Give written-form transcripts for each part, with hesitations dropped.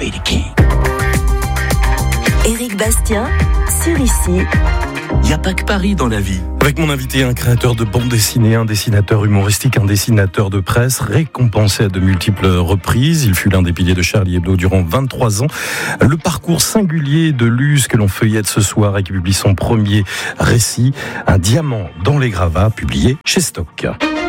be the king. Éric Bastien, sur Ici. Il n'y a pas que Paris dans la vie. Avec mon invité, un créateur de bande dessinée, un dessinateur humoristique, un dessinateur de presse, récompensé à de multiples reprises. Il fut l'un des piliers de Charlie Hebdo durant 23 ans. Le parcours singulier de Luz que l'on feuillette ce soir et qui publie son premier récit, Un diamant dans les gravats, publié chez Stock.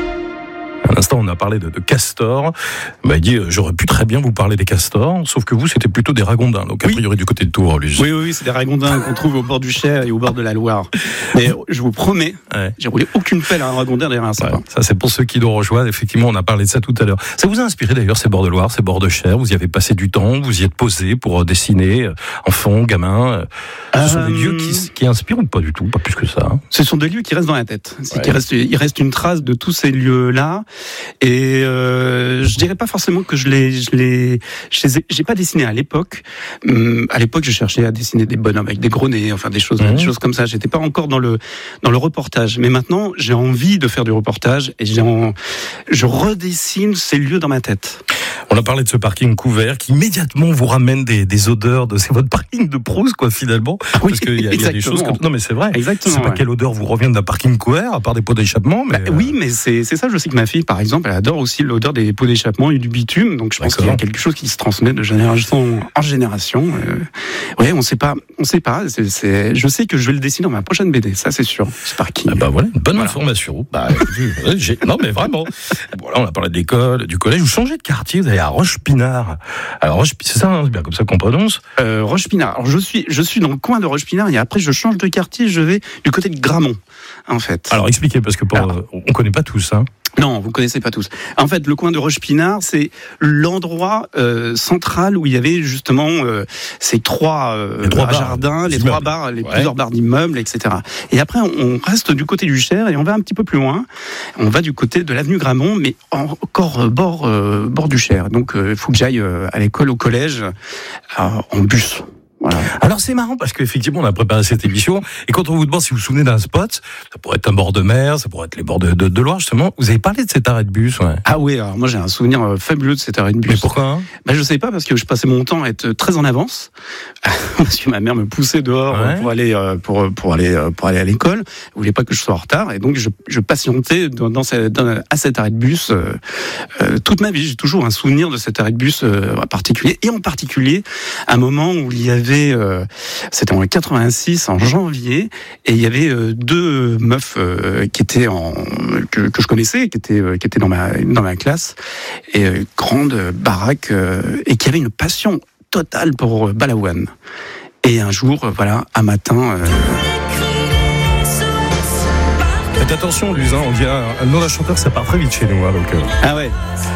À l'instant, on a parlé de castors. Il dit, j'aurais pu très bien vous parler des castors, sauf que vous, c'était plutôt des ragondins, donc a priori du côté de Tours, Luz. Oui, c'est des ragondins qu'on trouve au bord du Cher et au bord de la Loire. Mais je vous promets, j'ai roulé aucune pelle à un ragondin derrière un sapin. Ça, c'est pour ceux qui nous rejoignent. Effectivement, on a parlé de ça tout à l'heure. Ça vous a inspiré d'ailleurs, ces bords de Loire, ces bords de Cher? Vous y avez passé du temps, vous y êtes posé pour dessiner, enfant, gamin. Ce sont des lieux qui inspirent ou pas du tout? Pas plus que ça. Ce sont des lieux qui restent dans la tête. Il reste une trace de tous ces lieux-là. Et je dirais pas forcément que j'ai pas dessiné à l'époque. À l'époque, je cherchais à dessiner des bonhommes avec des gros nez, enfin des choses comme ça. J'étais pas encore dans le reportage. Mais maintenant, j'ai envie de faire du reportage et je redessine ces lieux dans ma tête. On a parlé de ce parking couvert qui immédiatement vous ramène des odeurs c'est votre parking de Proust, quoi, finalement. Oui, parce qu'il y a des choses comme... Non, mais c'est vrai. Exactement. C'est pas quelle odeur vous revient d'un parking couvert, à part des pots d'échappement, mais... Oui, mais c'est ça. Je sais que ma fille, par exemple, elle adore aussi l'odeur des pots d'échappement et du bitume. Donc, je pense qu'il y a quelque chose qui se transmet de génération en génération. Oui, on sait pas. Je sais que je vais le dessiner dans ma prochaine BD. Ça, c'est sûr. Ce parking. Voilà, une bonne information. Non, mais vraiment. Voilà, on a parlé de l'école, du collège. Vous changez de quartier, vous allez à Roche-Pinard. Alors, c'est ça, c'est bien comme ça qu'on prononce. Roche-Pinard. Alors, je suis dans le coin de Roche-Pinard et après, je change de quartier, je vais du côté de Gramont, en fait. Alors, expliquez, parce que on connaît pas tous, hein. Non, vous connaissez pas tous. En fait, le coin de Roche-Pinard, c'est l'endroit central où il y avait justement ces trois jardins, les trois bars, plusieurs bars d'immeubles, etc. Et après, on reste du côté du Cher et on va un petit peu plus loin. On va du côté de l'avenue Gramont, mais encore bord du Cher. Donc, il faut que j'aille à l'école, au collège, en bus. Voilà. Alors c'est marrant parce qu'effectivement on a préparé cette émission et quand on vous demande si vous vous souvenez d'un spot, ça pourrait être un bord de mer, ça pourrait être les bords de Loire justement, vous avez parlé de cet arrêt de bus. Ouais. Ah oui, alors moi j'ai un souvenir fabuleux de cet arrêt de bus. Mais pourquoi je sais pas, parce que je passais mon temps à être très en avance parce que ma mère me poussait dehors pour aller à l'école, elle voulait pas que je sois en retard et donc je patientais à cet arrêt de bus toute ma vie. J'ai toujours un souvenir de cet arrêt de bus particulier et en particulier un moment où il y avait c'était en 86, en janvier, et il y avait deux meufs qui étaient que je connaissais, qui étaient dans ma classe, et grande baraque, et qui avaient une passion totale pour Balavoine. Et un jour, un matin. Faites attention, Luz, on dit un nom d'un chanteur, ça part très vite chez nous. Ah ouais.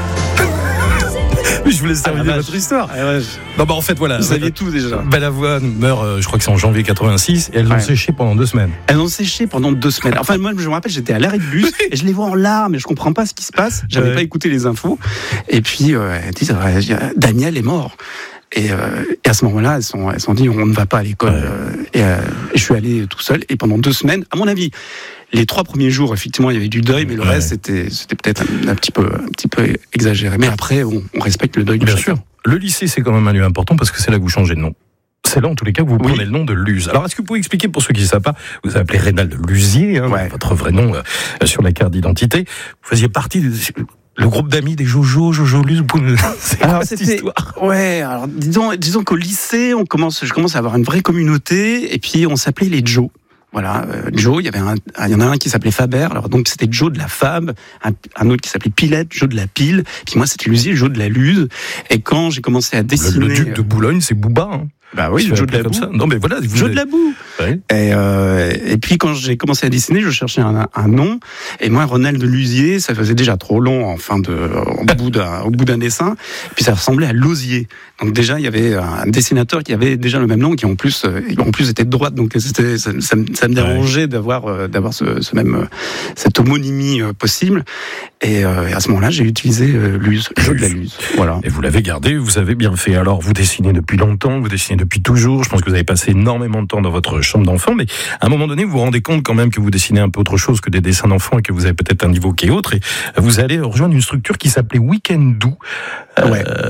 Je vous laisse terminer votre histoire. Non, en fait, voilà. Vous saviez tout déjà. Balavoine meurt, je crois que c'est en janvier 86, et elles ont séché pendant 2 semaines. Elles ont séché pendant 2 semaines. Enfin, moi, je me rappelle, j'étais à l'arrêt de bus, et je les vois en larmes, et je comprends pas ce qui se passe. J'avais pas écouté les infos. Et puis, elles disent, Daniel est mort. Et à ce moment-là, elles se sont dit, on ne va pas à l'école. Et je suis allé tout seul, et pendant 2 semaines, à mon avis, les 3 premiers jours, effectivement, il y avait du deuil, mais le reste, c'était peut-être un petit peu exagéré. Mais après, on respecte le deuil de chacun. Bien sûr. Le lycée, c'est quand même un lieu important parce que c'est là que vous changez de nom. C'est là, en tous les cas, que vous prenez le nom de Luz. Alors, est-ce que vous pouvez expliquer, pour ceux qui ne savent pas, vous vous appelez Reynald Luzier, votre vrai nom sur la carte d'identité. Vous faisiez partie le groupe d'amis des Jojo Luz. C'est quoi cette histoire ? Ouais, alors disons qu'au lycée, je commence à avoir une vraie communauté, et puis on s'appelait les Joe. Voilà, Joe, il y en a un qui s'appelait Faber, alors donc c'était Joe de la Fab, un autre qui s'appelait Pilette, Joe de la Pile, puis moi c'était Luzier, Joe de la Luz. Et quand j'ai commencé à dessiner... Le duc de Boulogne, c'est Bouba, hein. Bah oui, Joe de la Boue. Non mais voilà, Joe de la Boue. Ouais. Et puis quand j'ai commencé à dessiner, je cherchais un nom. Et moi, Ronald Luzier, ça faisait déjà trop long au bout d'un dessin. Et puis ça ressemblait à Lausier. Donc déjà, il y avait un dessinateur qui avait déjà le même nom, qui en plus était de droite. Donc ça me dérangeait d'avoir cette homonymie possible. Et à ce moment-là, j'ai utilisé Luz, Joe de la Luz. Voilà. Et vous l'avez gardé, vous avez bien fait. Alors, vous dessinez depuis longtemps, vous dessinez depuis toujours. Je pense que vous avez passé énormément de temps dans votre chambre d'enfant, mais à un moment donné, vous vous rendez compte quand même que vous dessinez un peu autre chose que des dessins d'enfants et que vous avez peut-être un niveau qui est autre. Et vous allez rejoindre une structure qui s'appelait Week-end Doux.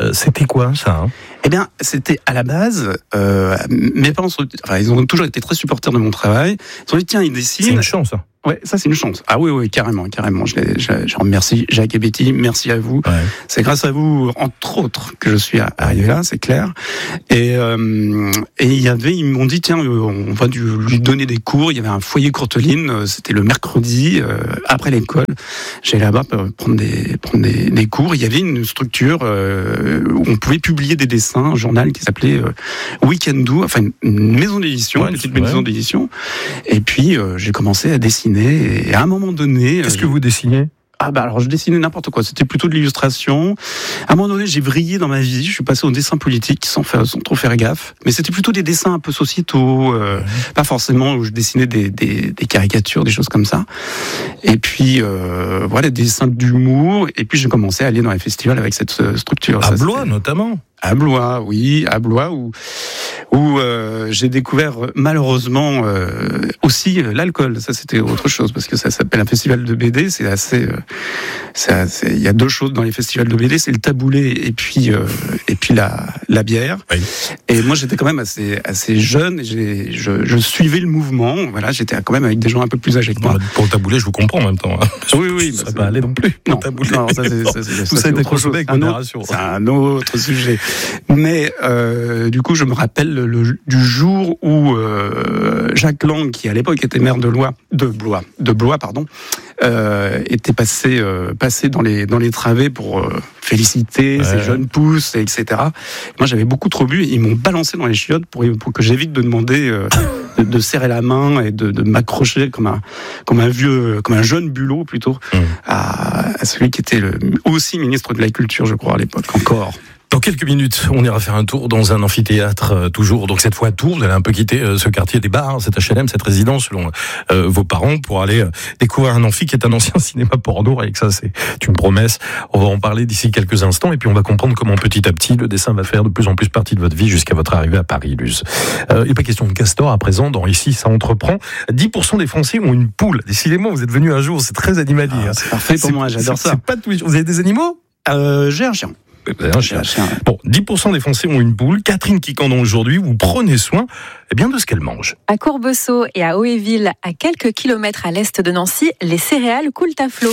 C'était quoi ça Eh bien, c'était à la base, mes parents ils ont toujours été très supporters de mon travail. Ils ont dit, tiens, ils dessinent. C'est une chance. Ouais, ça c'est une chance. Ah oui, carrément. Je remercie Jacques et Betty, merci à vous. Ouais. C'est grâce à vous, entre autres, que je suis arrivé là, c'est clair. Et ils m'ont dit, tiens, on va lui donner des cours. Il y avait un foyer Courteline, c'était le mercredi, après l'école. J'allais là-bas prendre des cours. Il y avait une structure où on pouvait publier des dessins, un journal qui s'appelait Weekendoo, enfin une maison d'édition, une petite maison d'édition. Et puis, j'ai commencé à dessiner. Et à un moment donné... Qu'est-ce que vous dessinez ? Alors je dessinais n'importe quoi, c'était plutôt de l'illustration. À un moment donné, j'ai vrillé dans ma vie, je suis passé au dessin politique sans trop faire gaffe. Mais c'était plutôt des dessins un peu sociétaux, pas forcément où je dessinais des caricatures, des choses comme ça. Et puis, des dessins d'humour. Et puis j'ai commencé à aller dans les festivals avec cette structure. À Blois notamment. À Blois, oui, à Blois où j'ai découvert malheureusement aussi l'alcool. Ça c'était autre chose parce que ça s'appelle un festival de BD. C'est assez. Il y a deux choses dans les festivals de BD, c'est le taboulé et puis la bière. Oui. Et moi j'étais quand même assez jeune. Et je suivais le mouvement. Voilà, j'étais quand même avec des gens un peu plus âgés que moi. Pour le taboulé, je vous comprends en même temps. Oui. Ça va pas aller non plus. Non, ça c'est autre chose. C'est un autre sujet. Mais du coup, je me rappelle du jour où Jacques Lang, qui à l'époque était maire de Blois, était passé dans les travées pour féliciter ces jeunes pousses, etc. Moi, j'avais beaucoup trop bu. Ils m'ont balancé dans les chiottes pour que j'évite de demander de serrer la main et de m'accrocher comme un jeune bulot plutôt à celui qui était aussi ministre de la Culture, je crois, à l'époque encore. Dans quelques minutes, on ira faire un tour dans un amphithéâtre, toujours. Donc cette fois à Tours, vous allez un peu quitter ce quartier des bars, cet HLM, cette résidence selon vos parents, pour aller découvrir un amphi qui est un ancien cinéma porno. Et que ça, c'est une promesse. On va en parler d'ici quelques instants, et puis on va comprendre comment petit à petit le dessin va faire de plus en plus partie de votre vie jusqu'à votre arrivée à Paris, Luz. Il n'est pas question de castor à présent. Dans Ici, ça entreprend. 10% des Français ont une poule. Décidément, vous êtes venu un jour, c'est très animalier. C'est parfait pour moi, j'adore ça. C'est pas tout. Vous avez des animaux ? J'ai un chien. Bon, 10% des Français ont une poule. Catherine Quicandon, aujourd'hui, vous prenez soin de ce qu'elle mange. À Courbeceau et à Hoéville, à quelques kilomètres à l'est de Nancy, les céréales coulent à flot.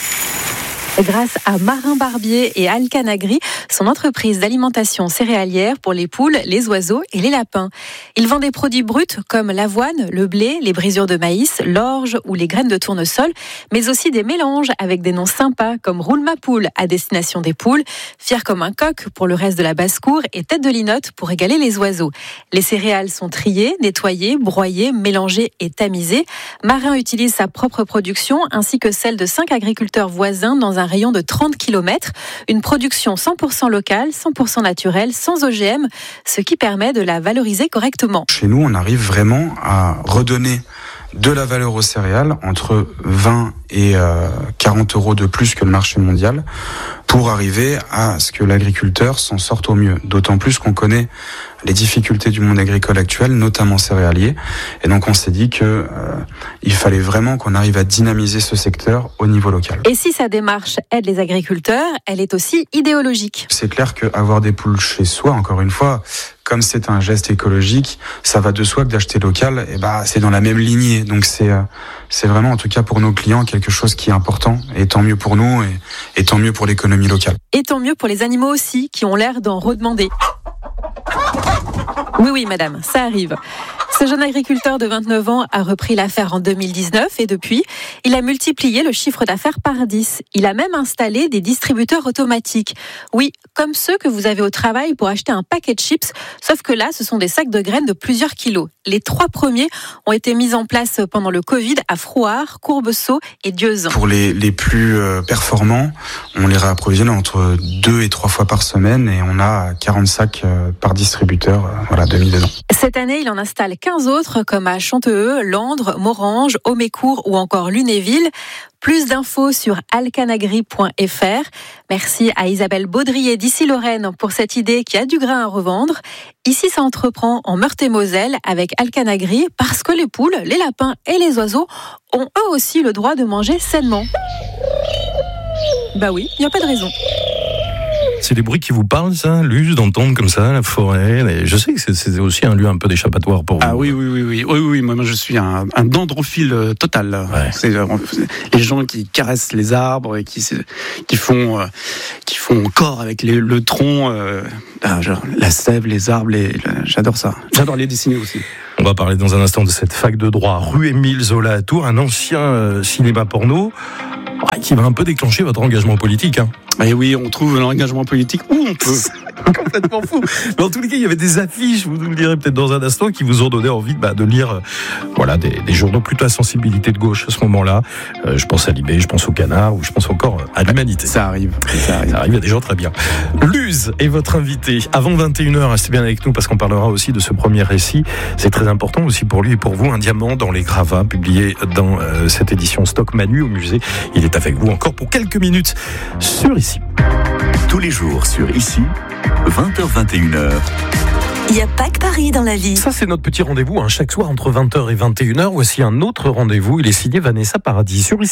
Grâce à Marin Barbier et Alcanagri, son entreprise d'alimentation céréalière pour les poules, les oiseaux et les lapins. Il vend des produits bruts comme l'avoine, le blé, les brisures de maïs, l'orge ou les graines de tournesol, mais aussi des mélanges avec des noms sympas comme Roule ma poule à destination des poules, Fier comme un coq pour le reste de la basse-cour et Tête de linotte pour régaler les oiseaux. Les céréales sont triées, nettoyées, broyées, mélangées et tamisées. Marin utilise sa propre production ainsi que celle de 5 agriculteurs voisins dans un rayon de 30 km, une production 100% locale, 100% naturelle, sans OGM, ce qui permet de la valoriser correctement. Chez nous, on arrive vraiment à redonner de la valeur aux céréales, entre 20 et 40 euros de plus que le marché mondial, pour arriver à ce que l'agriculteur s'en sorte au mieux. D'autant plus qu'on connaît les difficultés du monde agricole actuel, notamment céréalier. Et donc on s'est dit que il fallait vraiment qu'on arrive à dynamiser ce secteur au niveau local. Et si sa démarche aide les agriculteurs, elle est aussi idéologique. C'est clair qu'avoir des poules chez soi, encore une fois, comme c'est un geste écologique, ça va de soi que d'acheter local, c'est dans la même lignée. Donc c'est vraiment, en tout cas pour nos clients, quelque chose qui est important. Et tant mieux pour nous et tant mieux pour l'économie locale. Et tant mieux pour les animaux aussi, qui ont l'air d'en redemander. Oui, madame, ça arrive. Ce jeune agriculteur de 29 ans a repris l'affaire en 2019 et depuis, il a multiplié le chiffre d'affaires par 10. Il a même installé des distributeurs automatiques. Oui, comme ceux que vous avez au travail pour acheter un paquet de chips, sauf que là, ce sont des sacs de graines de plusieurs kilos. Les 3 premiers ont été mis en place pendant le Covid à Frouard, Courbeceau et Dieuze. Pour les plus performants, on les réapprovisionne entre 2 et 3 fois par semaine et on a 40 sacs par distributeur, 2000 dedans. Cette année, il en installe 15 autres comme à Chanteeux, Landres, Morange, Aumécourt ou encore Lunéville. Plus d'infos sur alcanagri.fr. Merci à Isabelle Baudrier d'Issy-Lorraine pour cette idée qui a du grain à revendre. Ici, ça entreprend en Meurthe-et-Moselle avec Alcanagri parce que les poules, les lapins et les oiseaux ont eux aussi le droit de manger sainement. Bah oui, il n'y a pas de raison. C'est des bruits qui vous parlent, ça, Luz, d'entendre comme ça la forêt. Et je sais que c'est aussi un lieu un peu d'échappatoire pour vous. Ah oui. Moi, je suis un dendrophile total. Ouais. C'est les gens qui caressent les arbres et qui font corps avec le tronc, genre la sève, les arbres. J'adore ça. J'adore les dessiner aussi. On va parler dans un instant de cette fac de droit rue Émile Zola à Tours, un ancien cinéma porno qui va un peu déclencher votre engagement politique. Et oui, on trouve l'engagement politique où on peut. Complètement fou. Mais en tous les cas, il y avait des affiches, vous nous le direz peut-être dans un instant, qui vous ont donné envie de lire des journaux plutôt à sensibilité de gauche à ce moment-là. Je pense à Libé, je pense au Canard, ou je pense encore à l'Humanité. Ça arrive, il y a des gens très bien. Luz est votre invité. Avant 21h, restez bien avec nous parce qu'on parlera aussi de ce premier récit. C'est très important aussi pour lui et pour vous. Un diamant dans les gravats, publié dans cette édition Stock Manu au musée. Il est avec vous encore pour quelques minutes sur Ici. Tous les jours sur Ici, 20h-21h. Il n'y a pas que Paris dans la vie. Ça, c'est notre petit rendez-vous, chaque soir entre 20h et 21h. Voici un autre rendez-vous. Il est signé Vanessa Paradis sur Ici.